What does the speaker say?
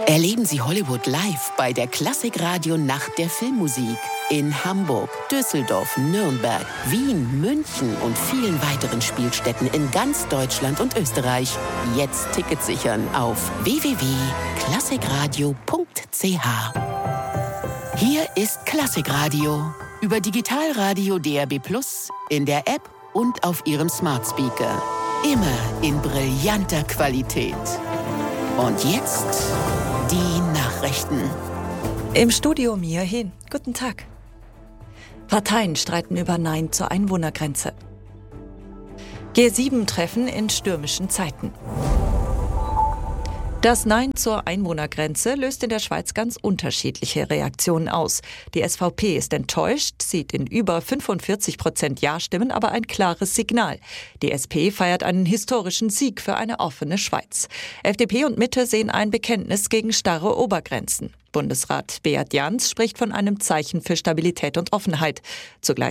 Erleben Sie Hollywood live bei der Klassikradio Nacht der Filmmusik in Hamburg, Düsseldorf, Nürnberg, Wien, München und vielen weiteren Spielstätten in ganz Deutschland und Österreich. Jetzt Tickets sichern auf www.klassikradio.ch. Hier ist Klassikradio über Digitalradio DAB+, in der App und auf Ihrem Smart Speaker. Immer in brillanter Qualität. Und jetzt die Nachrichten. Im Studio Mia Hin. Guten Tag. Parteien streiten über Nein zur Einwohnergrenze. G7-Treffen in stürmischen Zeiten. Das Nein zur Einwohnergrenze löst in der Schweiz ganz unterschiedliche Reaktionen aus. Die SVP ist enttäuscht, sieht in über 45% Ja-Stimmen aber ein klares Signal. Die SP feiert einen historischen Sieg für eine offene Schweiz. FDP und Mitte sehen ein Bekenntnis gegen starre Obergrenzen. Bundesrat Beat Jans spricht von einem Zeichen für Stabilität und Offenheit. Zugleich